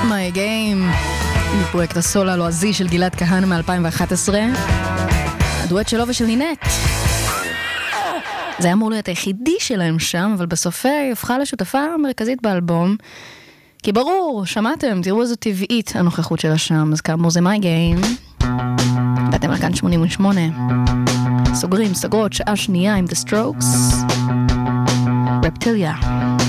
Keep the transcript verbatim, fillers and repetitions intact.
My Game, מפרויקט הסול הלועזי של גלעד כהנא מ-אלפיים ואחת עשרה, הדואט שלו ושל נינט. זה היה אמור להיות היחידי שלהם שם, אבל בסוף היא הפכה לשותפה המרכזית באלבום, כי ברור, שמעתם, תראו איזו טבעית הנוכחות שלה שם, אז כאמור זה My Game, ואתם על כאן שמונים ושמונה, סוגרים, סגרות, שעה שנייה עם The Strokes, Reptilia.